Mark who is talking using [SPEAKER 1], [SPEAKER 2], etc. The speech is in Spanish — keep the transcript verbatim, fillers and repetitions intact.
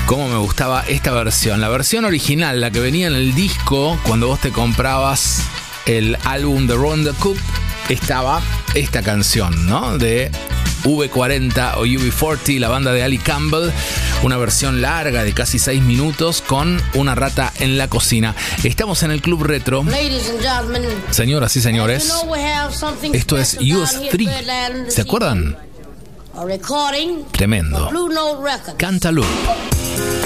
[SPEAKER 1] Cómo me gustaba esta versión. La versión original, la que venía en el disco, cuando vos te comprabas el álbum de Ronda Coop, estaba esta canción, ¿no? De V cuarenta o U B cuarenta, la banda de Ali Campbell. Una versión larga de casi seis minutos con una rata en la cocina. Estamos en el Club Retro. Señoras y señores, esto es U S tres. ¿Se acuerdan? Tremendo. Cantaloupe.